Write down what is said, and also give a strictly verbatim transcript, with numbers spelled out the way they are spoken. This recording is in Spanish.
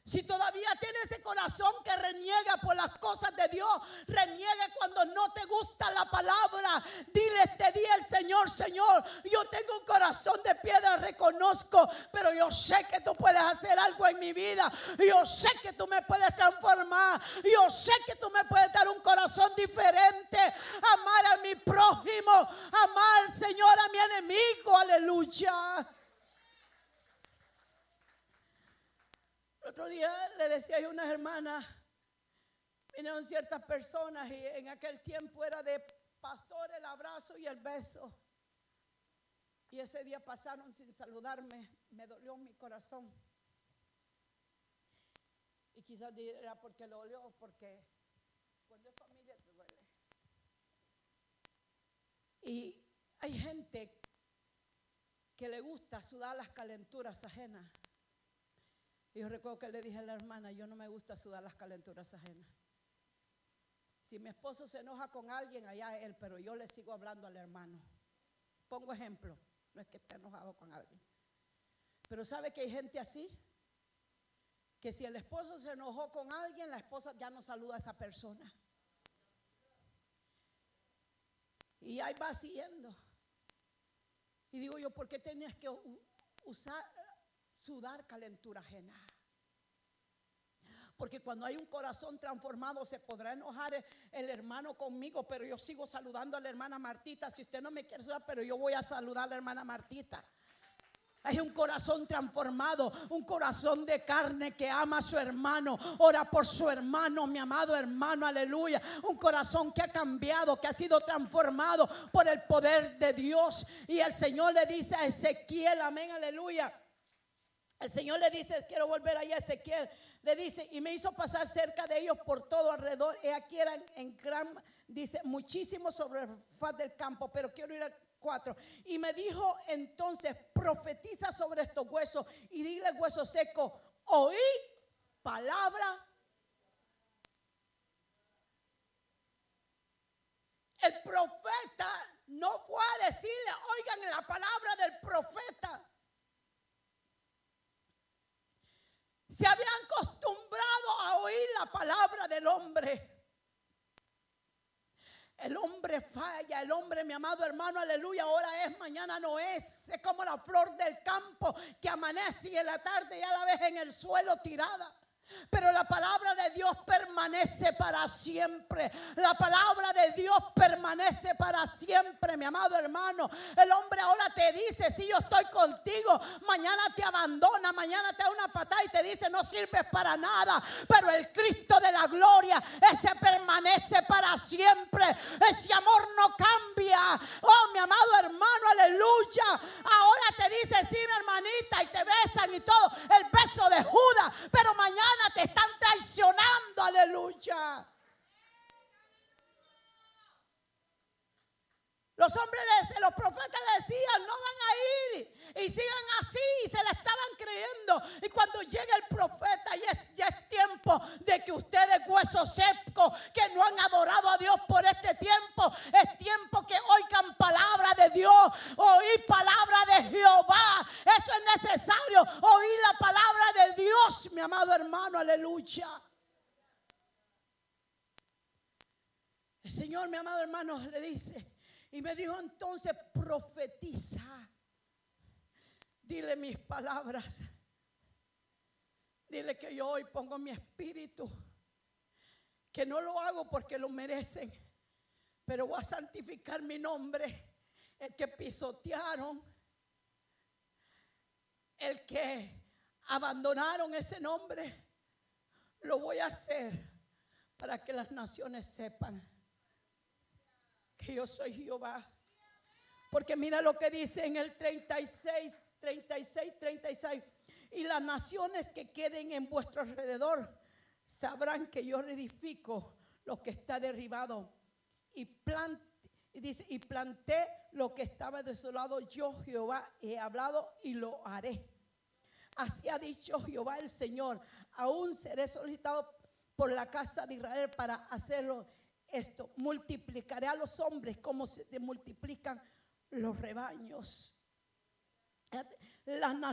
Si todavía tiene ese corazón que reniega por las cosas de Dios, reniega cuando no te gusta la palabra, dile este día al Señor: Señor, yo tengo un corazón de piedra, reconozco, pero yo sé que tú puedes hacer algo en mi vida. Yo sé que tú me puedes transformar. Yo sé que tú me puedes dar un corazón diferente. Amar a mi prójimo, amar, Señor, a mi enemigo. Aleluya. El otro día le decía a unas hermanas, vinieron ciertas personas y en aquel tiempo era de pastor el abrazo y el beso. Y ese día pasaron sin saludarme, me dolió mi corazón. Y quizás era porque lo dolió, porque cuando es familia te duele. Y hay gente que le gusta sudar las calenturas ajenas. Y yo recuerdo que le dije a la hermana: yo no me gusta sudar las calenturas ajenas. Si mi esposo se enoja con alguien, allá él, pero yo le sigo hablando al hermano. Pongo ejemplo, no es que esté enojado con alguien. Pero ¿sabe que hay gente así? Que si el esposo se enojó con alguien, la esposa ya no saluda a esa persona. Y ahí va siguiendo. Y digo yo: ¿por qué tenías que usar, sudar calentura ajena? Porque cuando hay un corazón transformado, se podrá enojar el, el hermano conmigo, pero yo sigo saludando a la hermana Martita. Si usted no me quiere saludar, pero yo voy a saludar a la hermana Martita. Hay un corazón transformado, un corazón de carne que ama a su hermano, ora por su hermano, mi amado hermano, aleluya. Un corazón que ha cambiado, que ha sido transformado por el poder de Dios. Y el Señor le dice a Ezequiel, amén, aleluya. El Señor le dice, quiero volver allá a Ezequiel, le dice: y me hizo pasar cerca de ellos por todo alrededor. Y aquí eran en gran, dice, muchísimos sobre el faz del campo, pero quiero ir a cuatro. Y me dijo entonces: profetiza sobre estos huesos y dile, hueso seco, oí palabra. El profeta no fue a decirle: oigan la palabra del profeta. Se habían acostumbrado a oír la palabra del hombre. El hombre falla, el hombre, mi amado hermano, aleluya, ahora es, mañana no es. Es como la flor del campo que amanece y en la tarde ya la ves en el suelo tirada. Pero la palabra de Dios permanece para siempre. La palabra de Dios permanece para siempre, mi amado hermano. El hombre ahora te dice: sí, yo estoy contigo. Mañana te abandona, mañana te da una patada y te dice: no sirves para nada. Pero el Cristo de la gloria, ese permanece para siempre. Ese amor no cambia. Oh, mi amado hermano, aleluya. Ahora te dice: sí, mi hermanita, y te besan y todo, el beso de Judas. Pero mañana te están traicionando, aleluya. Los hombres, los profetas le decían: no van a ir, y sigan así, y se la estaban creyendo. Y cuando llega el profeta, ya es, ya es tiempo de que ustedes, huesos secos, que no han adorado a Dios por este tiempo, es tiempo que oigan palabra de Dios, oír palabra de Jehová. Eso es necesario, oír la palabra de Dios, mi amado hermano, aleluya. El Señor, mi amado hermano, le dice, y me dijo entonces: profetiza, dile mis palabras, dile que yo hoy pongo mi espíritu, que no lo hago porque lo merecen, pero voy a santificar mi nombre. El que pisotearon, el que abandonaron ese nombre, lo voy a hacer para que las naciones sepan que yo soy Jehová. Porque mira lo que dice en el treinta y seis, treinta y seis, treinta y seis: y las naciones que queden en vuestro alrededor sabrán que yo reedifico lo que está derribado y planté, y dice, y planté lo que estaba desolado. Yo Jehová he hablado y lo haré. Así ha dicho Jehová el Señor: aún seré solicitado por la casa de Israel para hacerlo esto. Multiplicaré a los hombres como se multiplican los rebaños. Las